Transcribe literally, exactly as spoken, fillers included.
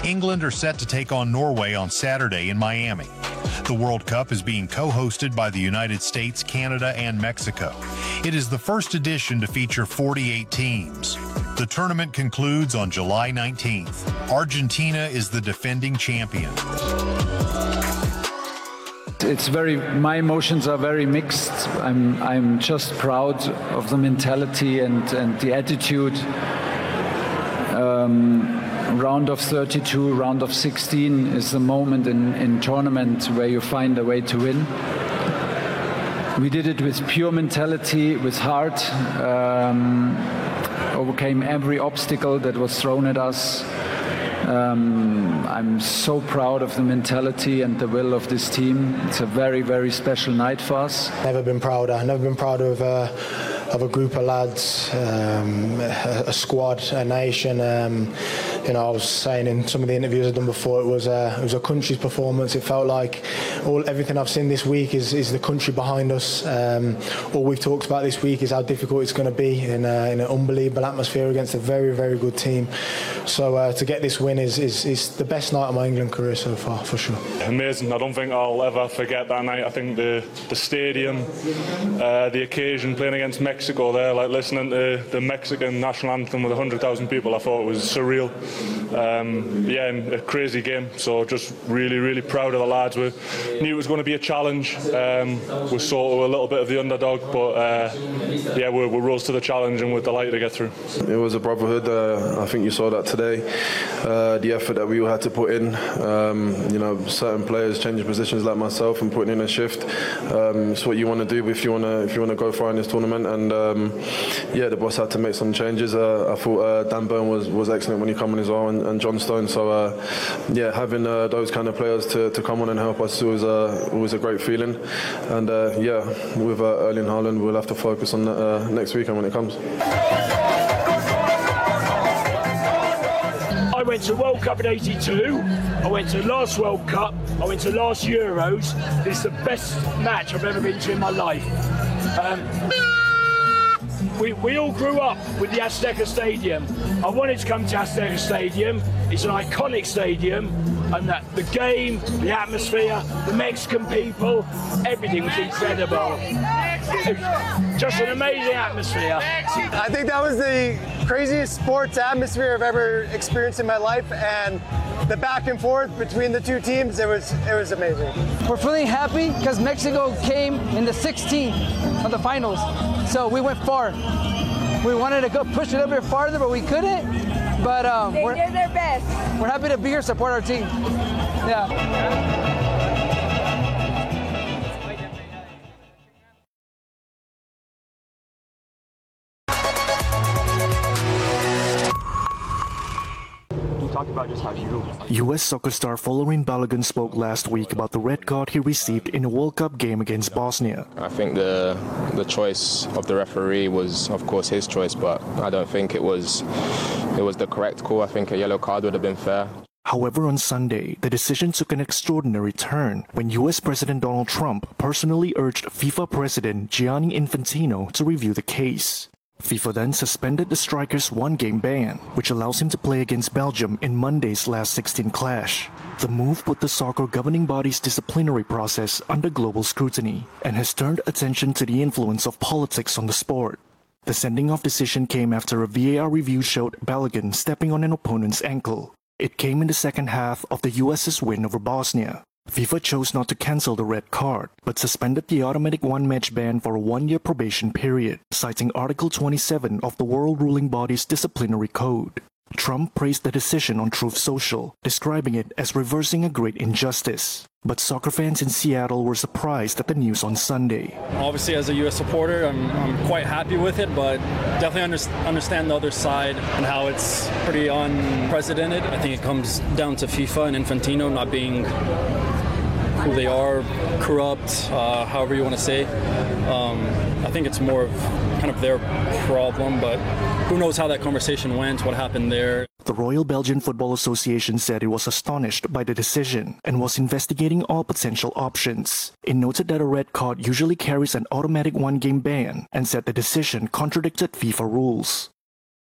England are set to take on Norway on Saturday in Miami. The World Cup is being co-hosted by the United States, Canada, and Mexico. It is the first edition to feature forty-eight teams. The tournament concludes on July nineteenth. Argentina is the defending champion. It's very, my emotions are very mixed. I'm, I'm just proud of the mentality and, and the attitude. Um, round of thirty-two, round of sixteen is the moment in, in tournament where you find a way to win. We did it with pure mentality, with heart, um, overcame every obstacle that was thrown at us. Um, I'm so proud of the mentality and the will of this team. It's a very, very special night for us. Never been prouder. Never been prouder of uh, of a group of lads, um, a, a squad, a nation. Um, you know, I was saying in some of the interviews I've done before, it was a, it was a country's performance. It felt like all everything I've seen this week is, is the country behind us. Um, all we've talked about this week is how difficult it's going to be in, a, in an unbelievable atmosphere against a very, very good team. So uh, to get this win is, is, is the best night of my England career so far, for sure. Amazing. I don't think I'll ever forget that night. I think the, the stadium, uh, the occasion, playing against Mexico there, like listening to the Mexican national anthem with one hundred thousand people, I thought it was surreal. Um, yeah, and a crazy game. So just really, really proud of the lads. We knew it was going to be a challenge. Um, we sort of a little bit of the underdog, but uh, yeah, we, we rose to the challenge and we're delighted to get through. It was a brotherhood. Uh, I think you saw that today. Uh, the effort that we all had to put in. Um, you know, certain players changing positions like myself and putting in a shift. Um, it's what you want to do if you want to if you want to go far in this tournament. And um, yeah, the boss had to make some changes. Uh, I thought uh, Dan Burn was, was excellent when he came on as well, and, and John Stone. So uh, yeah, having uh, those kind of players to, to come on and help us was uh, was a great feeling. And uh, yeah, with uh, Erling Haaland, we'll have to focus on that uh, next weekend when it comes. I went to World Cup in eighty-two, I went to last World Cup, I went to last Euros. This is the best match I've ever been to in my life. Um, we, we all grew up with the Azteca Stadium. I wanted to come to Azteca Stadium. It's an iconic stadium, and that the game, the atmosphere, the Mexican people, everything was incredible. It was just an amazing atmosphere. I think that was the craziest sports atmosphere I've ever experienced in my life, and the back and forth between the two teams, it was it was amazing. We're feeling happy because Mexico came in the sixteenth of the finals, so we went far. We wanted to go push it a bit farther, but we couldn't. But um, they we're, did their best. We're happy to be here, support our team. Yeah. Talk about just how you... U S soccer star Folarin Balogun spoke last week about the red card he received in a World Cup game against Bosnia. I think the the choice of the referee was, of course, his choice, but I don't think it was it was the correct call. I think a yellow card would have been fair. However, on Sunday, the decision took an extraordinary turn when U S President Donald Trump personally urged FIFA President Gianni Infantino to review the case. FIFA then suspended the striker's one-game ban, which allows him to play against Belgium in Monday's last sixteen clash. The move put the soccer governing body's disciplinary process under global scrutiny and has turned attention to the influence of politics on the sport. The sending-off decision came after a V A R review showed Balogun stepping on an opponent's ankle. It came in the second half of the U S's win over Bosnia. FIFA chose not to cancel the red card, but suspended the automatic one-match ban for a one-year probation period, citing Article twenty-seven of the world ruling body's disciplinary code. Trump praised the decision on Truth Social, describing it as reversing a great injustice. But soccer fans in Seattle were surprised at the news on Sunday. Obviously, as a U S supporter, I'm, I'm quite happy with it, but definitely under, understand the other side and how it's pretty unprecedented. I think it comes down to FIFA and Infantino not being who they are, corrupt, uh, however you want to say. Um, I think it's more of kind of their problem, but who knows how that conversation went, what happened there. The Royal Belgian Football Association said it was astonished by the decision and was investigating all potential options. It noted that a red card usually carries an automatic one-game ban and said the decision contradicted FIFA rules.